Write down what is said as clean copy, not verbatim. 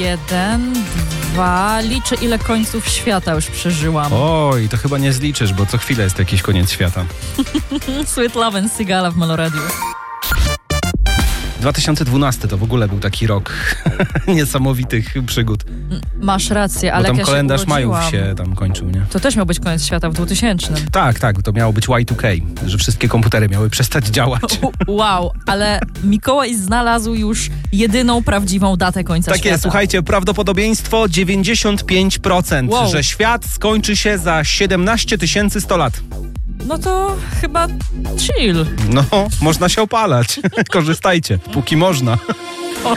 1, 2. Liczę, ile końców świata już przeżyłam. Oj, to chyba nie zliczysz, bo co chwilę jest jakiś koniec świata. Sweet Love and Sigala w Meloradiu. 2012 to w ogóle był taki rok niesamowitych przygód. Masz rację, ale bo tam jak kalendarz ja się majów urodziłam, się tam kończył, nie? to też miał być koniec świata w 2000. Tak, to miało być Y2K, że wszystkie komputery miały przestać działać. Wow, ale Mikołaj znalazł już jedyną prawdziwą datę końca Tak świata. jest, słuchajcie, prawdopodobieństwo 95%, Wow. że świat skończy się za 17 100 lat. No to chyba chill. No, można się opalać. Korzystajcie, póki można.